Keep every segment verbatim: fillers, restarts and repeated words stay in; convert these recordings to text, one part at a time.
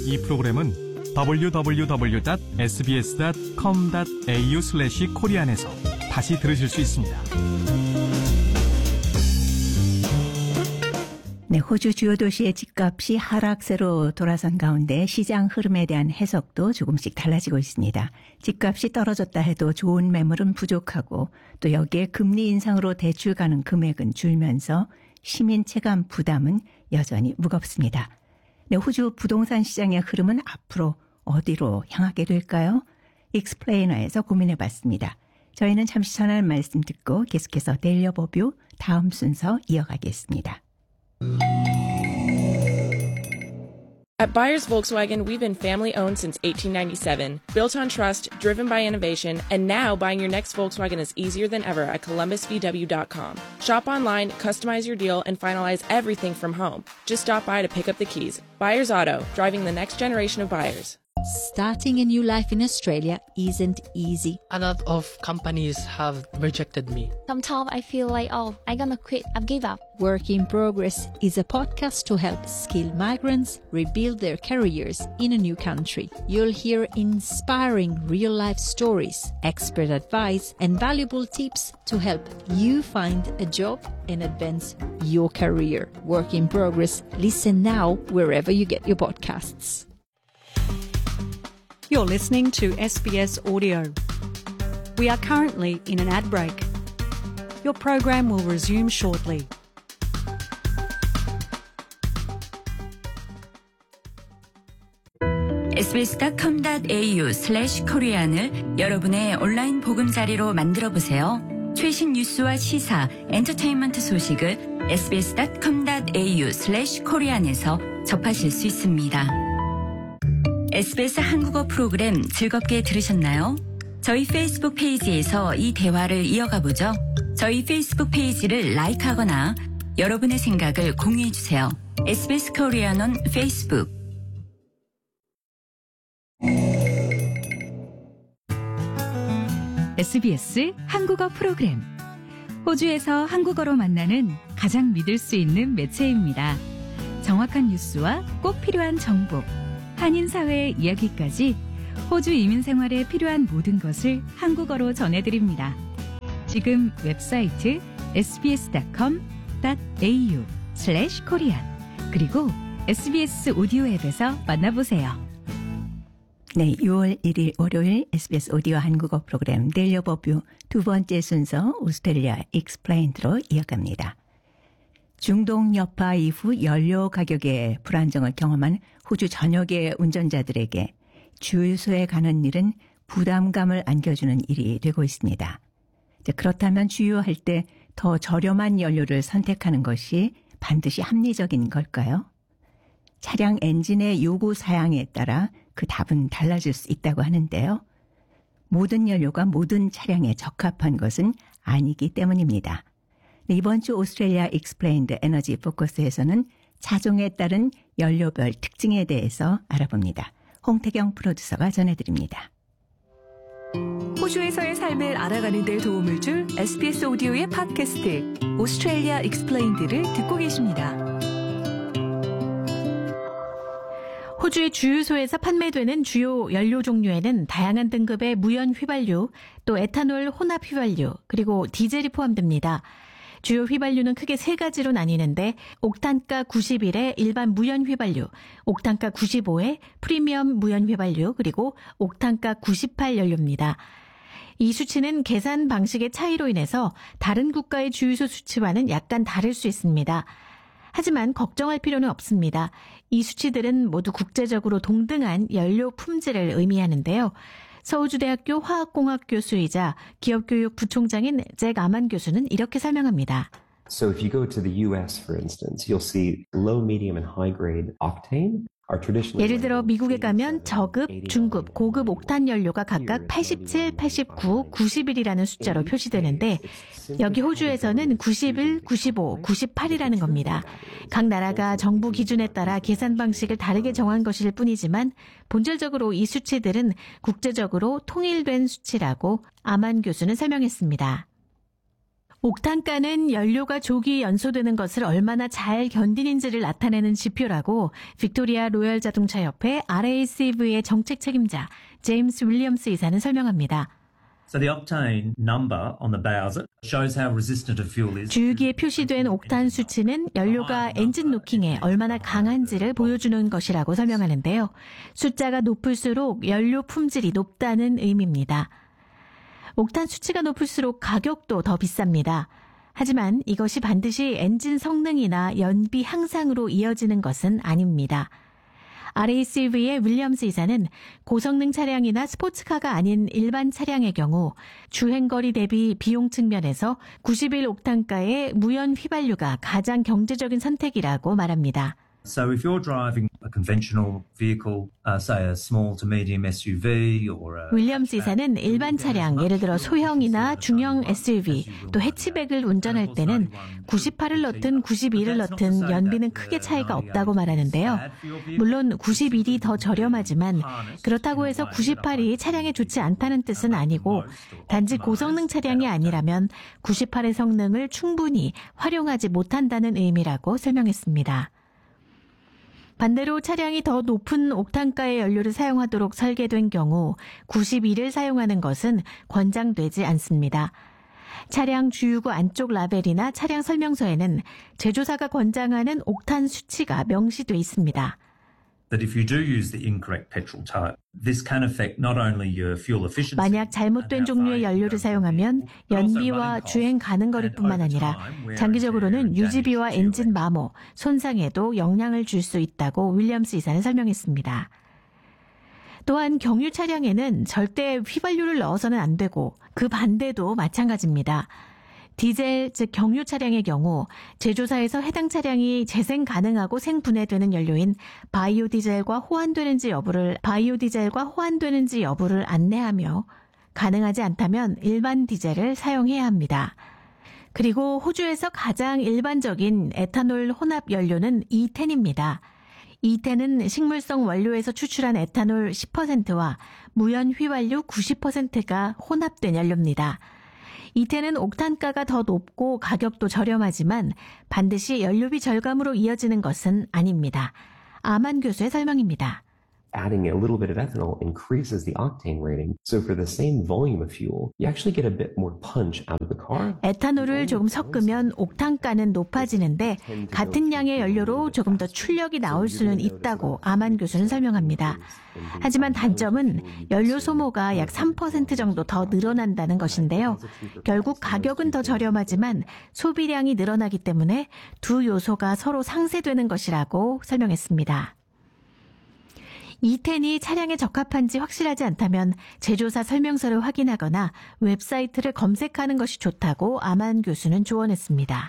이 프로그램은 더블유 더블유 더블유 닷 에스비에스 닷 컴 닷 에이유 슬래시 코리안에서 다시 들으실 수 있습니다. 네, 호주 주요 도시의 집값이 하락세로 돌아선 가운데 시장 흐름에 대한 해석도 조금씩 달라지고 있습니다. 집값이 떨어졌다 해도 좋은 매물은 부족하고 또 여기에 금리 인상으로 대출 가능 금액은 줄면서 시민 체감 부담은 여전히 무겁습니다. 네, 호주 부동산 시장의 흐름은 앞으로 어디로 향하게 될까요? 익스플레이너에서 고민해봤습니다. 저희는 잠시 전할 말씀 듣고 계속해서 데일리 오버뷰 다음 순서 이어가겠습니다. At Byers Volkswagen, we've been family-owned since eighteen ninety-seven, built on trust, driven by innovation, and now buying your next Volkswagen is easier than ever at columbus v w dot com. Shop online, customize your deal, and finalize everything from home. Just stop by to pick up the keys. Byers Auto, driving the next generation of buyers. Starting a new life in Australia isn't easy. A lot of companies have rejected me. Sometimes I feel like, oh, I'm gonna quit, I've give up. Work in Progress is a podcast to help skilled migrants rebuild their careers in a new country. You'll hear inspiring real-life stories, expert advice, and valuable tips to help you find a job and advance your career. Work in Progress. Listen now wherever you get your podcasts. You're listening to S B S Audio. We are currently in an ad break. Your program will resume shortly. 에스비에스 닷 컴 닷 에이유 슬래시 코리안을 여러분의 온라인 보금자리로 만들어보세요. 최신 뉴스와 시사, 엔터테인먼트 소식을 에스비에스 닷 컴 닷 에이유 슬래시 코리안에서 접하실 수 있습니다. 에스비에스 한국어 프로그램 즐겁게 들으셨나요? 저희 페이스북 페이지에서 이 대화를 이어가 보죠. 저희 페이스북 페이지를 라이크하거나 여러분의 생각을 공유해주세요. 에스비에스 코리안 on 페이스북. 에스비에스 한국어 프로그램. 호주에서 한국어로 만나는 가장 믿을 수 있는 매체입니다. 정확한 뉴스와 꼭 필요한 정보, 한인 사회의 이야기까지 호주 이민 생활에 필요한 모든 것을 한국어로 전해드립니다. 지금 웹사이트 에스비에스 닷 컴 닷 에이유 슬래시 코리안 그리고 에스비에스 오디오 앱에서 만나보세요. 네, 유월 일일 월요일 에스비에스 오디오 한국어 프로그램 데일리 오버뷰 두 번째 순서 오스트레일리아 익스플레인드로 이어갑니다. 중동 여파 이후 연료 가격의 불안정을 경험한 호주 전역의 운전자들에게 주유소에 가는 일은 부담감을 안겨주는 일이 되고 있습니다. 그렇다면 주유할 때 더 저렴한 연료를 선택하는 것이 반드시 합리적인 걸까요? 차량 엔진의 요구 사양에 따라 그 답은 달라질 수 있다고 하는데요. 모든 연료가 모든 차량에 적합한 것은 아니기 때문입니다. 이번 주 오스트레일리아 익스플레인드 에너지 포커스에서는 차종에 따른 연료별 특징에 대해서 알아봅니다. 홍태경 프로듀서가 전해드립니다. 호주에서의 삶을 알아가는 데 도움을 줄 에스비에스 오디오의 팟캐스트 오스트레일리아 익스플레인드를 듣고 계십니다. 호주의 주유소에서 판매되는 주요 연료 종류에는 다양한 등급의 무연 휘발유, 또 에탄올 혼합 휘발유, 그리고 디젤이 포함됩니다. 주요 휘발유는 크게 세 가지로 나뉘는데 옥탄가 구십일의 일반 무연 휘발유, 옥탄가 구십오의 프리미엄 무연 휘발유, 그리고 옥탄가 구십팔 연료입니다. 이 수치는 계산 방식의 차이로 인해서 다른 국가의 주유소 수치와는 약간 다를 수 있습니다. 하지만 걱정할 필요는 없습니다. 이 수치들은 모두 국제적으로 동등한 연료 품질을 의미하는데요. 서우주대학교 화학공학 교수이자 기업교육 부총장인 잭 아만 교수는 이렇게 설명합니다. So if you go to the U S, for instance, you'll see low, medium, and high grade octane. 예를 들어 미국에 가면 저급, 중급, 고급 옥탄 연료가 각각 팔십칠, 팔십구, 구십일이라는 숫자로 표시되는데 여기 호주에서는 구십일, 구십오, 구십팔이라는 겁니다. 각 나라가 정부 기준에 따라 계산 방식을 다르게 정한 것일 뿐이지만 본질적으로 이 수치들은 국제적으로 통일된 수치라고 아만 교수는 설명했습니다. 옥탄가는 연료가 조기 연소되는 것을 얼마나 잘 견디는지를 나타내는 지표라고 빅토리아 로열 자동차 협회 알에이씨브이의 정책 책임자 제임스 윌리엄스 이사는 설명합니다. So the octane number on the bowser shows how resistant a fuel is. 주유기에 표시된 옥탄 수치는 연료가 엔진 노킹에 얼마나 강한지를 보여주는 것이라고 설명하는데요. 숫자가 높을수록 연료 품질이 높다는 의미입니다. 옥탄 수치가 높을수록 가격도 더 비쌉니다. 하지만 이것이 반드시 엔진 성능이나 연비 향상으로 이어지는 것은 아닙니다. 알에이씨브이의 윌리엄스 이사는 고성능 차량이나 스포츠카가 아닌 일반 차량의 경우 주행거리 대비 비용 측면에서 구십일 옥탄가의 무연 휘발유가 가장 경제적인 선택이라고 말합니다. So if you're driving a conventional vehicle, uh, say a small to medium 에스유브이 or a 윌리엄스 이사는 일반 차량, 예를 들어 소형이나 중형 에스유브이, 또 해치백을 운전할 때는 구십팔을 넣든 구십일을 넣든 연비는 크게 차이가 없다고 말하는데요. 물론 구십일이 더 저렴하지만 그렇다고 해서 구십팔이 차량에 좋지 않다는 뜻은 아니고 단지 고성능 차량이 아니라면 구십팔의 성능을 충분히 활용하지 못한다는 의미라고 설명했습니다. 반대로 차량이 더 높은 옥탄가의 연료를 사용하도록 설계된 경우 구십일을 사용하는 것은 권장되지 않습니다. 차량 주유구 안쪽 라벨이나 차량 설명서에는 제조사가 권장하는 옥탄 수치가 명시돼 있습니다. That if you do use the incorrect petrol type, this can affect not only your fuel efficiency. 만약 잘못된 종류의 연료를 사용하면 연비와 주행 가능 거리뿐만 아니라 장기적으로는 유지비와 엔진 마모, 손상에도 영향을 줄 수 있다고 윌리엄스 이사는 설명했습니다. 또한 경유 차량에는 절대 휘발유를 넣어서는 안 되고 그 반대도 마찬가지입니다. 디젤, 즉 경유 차량의 경우 제조사에서 해당 차량이 재생 가능하고 생분해되는 연료인 바이오 디젤과 호환되는지 여부를 바이오 디젤과 호환되는지 여부를 안내하며 가능하지 않다면 일반 디젤을 사용해야 합니다. 그리고 호주에서 가장 일반적인 에탄올 혼합 연료는 이텐입니다. 이텐은 식물성 원료에서 추출한 에탄올 십 퍼센트와 무연 휘발유 구십 퍼센트가 혼합된 연료입니다. 이텐은 옥탄가가 더 높고 가격도 저렴하지만 반드시 연료비 절감으로 이어지는 것은 아닙니다. 아만 교수의 설명입니다. Adding a little bit of ethanol increases the octane rating. So for the same volume of fuel, you actually get a bit more punch out of the car. 에탄올을 조금 섞으면 옥탄가는 높아지는데 같은 양의 연료로 조금 더 출력이 나올 수는 있다고 아만 교수는 설명합니다. 하지만 단점은 연료 소모가 약 삼 퍼센트 정도 더 늘어난다는 것인데요. 결국 가격은 더 저렴하지만 소비량이 늘어나기 때문에 두 요소가 서로 상쇄되는 것이라고 설명했습니다. 이텐이 차량에 적합한지 확실하지 않다면 제조사 설명서를 확인하거나 웹사이트를 검색하는 것이 좋다고 아만 교수는 조언했습니다.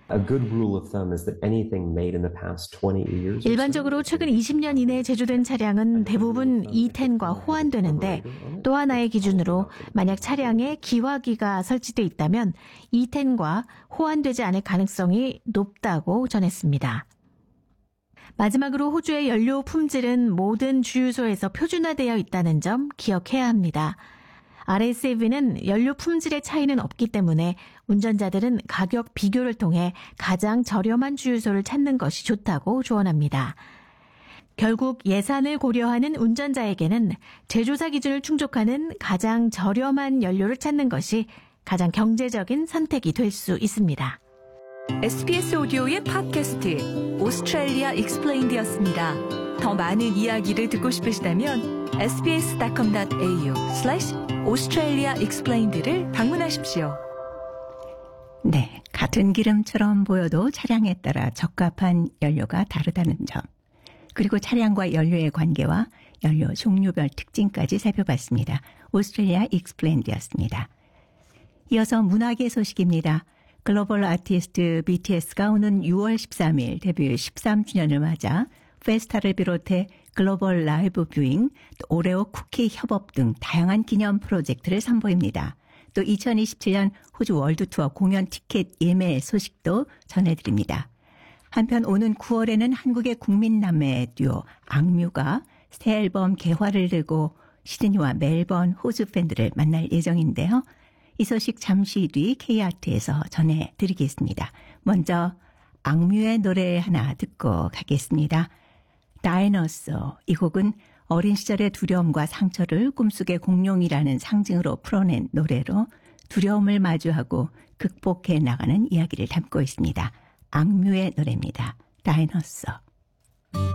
일반적으로 최근 이십 년 이내에 제조된 차량은 대부분 이텐과 호환되는데 또 하나의 기준으로 만약 차량에 기화기가 설치돼 있다면 이텐과 호환되지 않을 가능성이 높다고 전했습니다. 마지막으로 호주의 연료 품질은 모든 주유소에서 표준화되어 있다는 점 기억해야 합니다. 알에이씨브이는 연료 품질의 차이는 없기 때문에 운전자들은 가격 비교를 통해 가장 저렴한 주유소를 찾는 것이 좋다고 조언합니다. 결국 예산을 고려하는 운전자에게는 제조사 기준을 충족하는 가장 저렴한 연료를 찾는 것이 가장 경제적인 선택이 될 수 있습니다. 에스비에스 오디오의 팟캐스트 오스트레일리아 익스플레인드였습니다. 더 많은 이야기를 듣고 싶으시다면 에스비에스 닷컴 닷 에이유 슬래시 오스트레일리아 익스플레인드를 방문하십시오. 네, 같은 기름처럼 보여도 차량에 따라 적합한 연료가 다르다는 점, 그리고 차량과 연료의 관계와 연료 종류별 특징까지 살펴봤습니다. 오스트레일리아 익스플레인드였습니다. 이어서 문화계 소식입니다. 글로벌 아티스트 비티에스가 오는 유월 십삼일 데뷔 십삼 주년을 맞아 페스타를 비롯해 글로벌 라이브 뷰잉, 또 오레오 쿠키 협업 등 다양한 기념 프로젝트를 선보입니다. 또 이천이십칠년 호주 월드 투어 공연 티켓 예매 소식도 전해드립니다. 한편 오는 구월에는 한국의 국민남매 듀오 악뮤가 새 앨범 개화를 들고 시드니와 멜번 호주 팬들을 만날 예정인데요. 이 소식 잠시 뒤 K아트에서 전해드리겠습니다. 먼저 악뮤의 노래 하나 듣고 가겠습니다. 다이너소. 이 곡은 어린 시절의 두려움과 상처를 꿈속의 공룡이라는 상징으로 풀어낸 노래로 두려움을 마주하고 극복해 나가는 이야기를 담고 있습니다. 악뮤의 노래입니다. 다이너소.